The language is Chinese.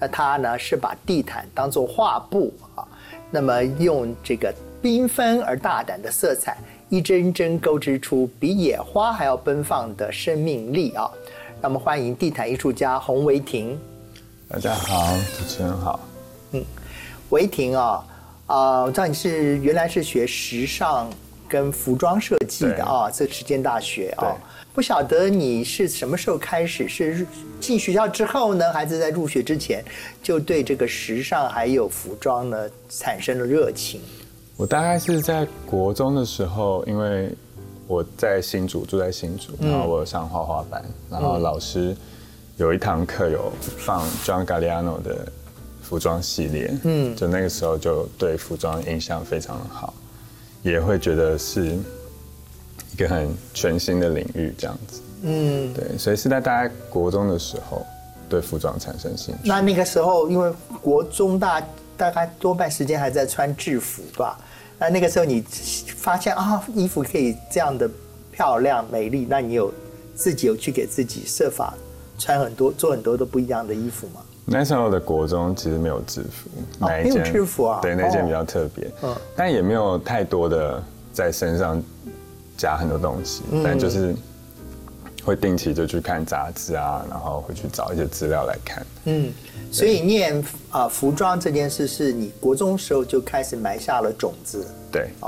那他呢是把地毯当作画布啊，那么用这个缤纷而大胆的色彩，一帧帧勾织出比野花还要奔放的生命力啊。那么欢迎地毯艺术家洪维廷。 大家好，主持人好。 维廷啊，我知道你原来是学时尚跟服装设计的啊，这实践大学啊。不晓得你是什么时候开始，是进学校之后呢，还是在入学之前就对这个时尚还有服装呢产生了热情？ 我大概是在国中的时候，因为我在新竹，住在新竹，然后我有上画画班，然后老师有一堂课有放 John Galliano 的服装系列，就那个时候就对服装印象非常好，也会觉得是一个很全新的领域这样子，对，所以是在大概国中的时候对服装产生兴趣。 那个时候，因为国中大概多半时间还在穿制服吧，那个时候你发现衣服可以这样的漂亮美丽，那你自己有去给自己设法做很多的不一样的衣服吗？ 那时候的国中其实没有制服， 没有制服啊？ 对，那件比较特别，但也没有太多的在身上加很多东西，但就是会定期就去看杂志啊，然后会去找一些资料来看。 所以念服装这件事是你国中时候就开始埋下了种子。 对，